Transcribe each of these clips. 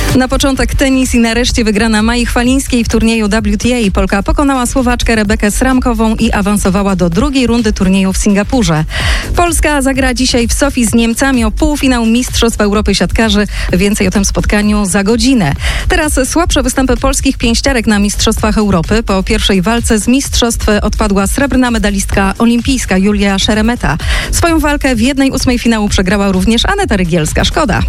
Na początek tenis i nareszcie wygrana Mai Chwalińskiej w turnieju WTA. Polka pokonała Słowaczkę Rebekę Sramkową i awansowała do drugiej rundy turnieju w Singapurze. Polska zagra dzisiaj w Sofii z Niemcami o półfinał Mistrzostw Europy Siatkarzy. Więcej o tym spotkaniu za godzinę. Teraz słabsze występy polskich pięściarek na Mistrzostwach Europy. Po pierwszej walce z mistrzostw odpadła srebrna medalistka olimpijska Julia Szeremeta. Swoją walkę w 1/8 finału przegrała również Aneta Rygielska. Szkoda.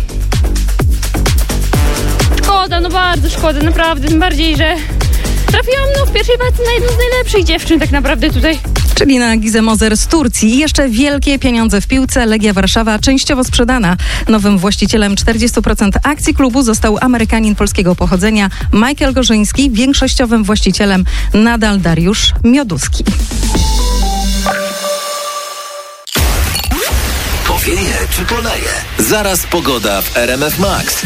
Szkoda, bardzo szkoda, naprawdę. Tym bardziej, że trafiłam w pierwszej walce na jedną z najlepszych dziewczyn tak naprawdę tutaj. Czyli na Gizę Moser z Turcji. I jeszcze wielkie pieniądze w piłce. Legia Warszawa częściowo sprzedana. Nowym właścicielem 40% akcji klubu został Amerykanin polskiego pochodzenia Michael Gorzyński. Większościowym właścicielem nadal Dariusz Mioduski. Powieje czy poleje? Zaraz pogoda w RMF Max.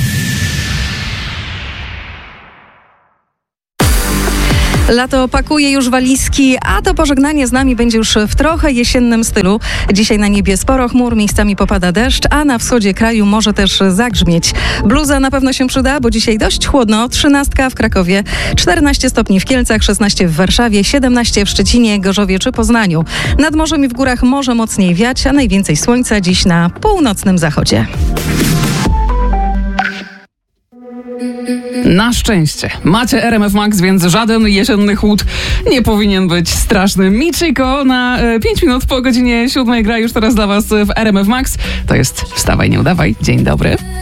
Lato pakuje już walizki, a to pożegnanie z nami będzie już w trochę jesiennym stylu. Dzisiaj na niebie sporo chmur, miejscami popada deszcz, a na wschodzie kraju może też zagrzmieć. Bluza na pewno się przyda, bo dzisiaj dość chłodno. 13 w Krakowie, 14 stopni w Kielcach, 16 w Warszawie, 17 w Szczecinie, Gorzowie czy Poznaniu. Nad morzem i w górach może mocniej wiać, a najwięcej słońca dziś na północnym zachodzie. Na szczęście macie RMF Max, więc żaden jesienny chłód nie powinien być straszny. Michiko na 5 minut po godzinie 7 gra już teraz dla was w RMF Max. To jest Wstawaj, nie udawaj. Dzień dobry.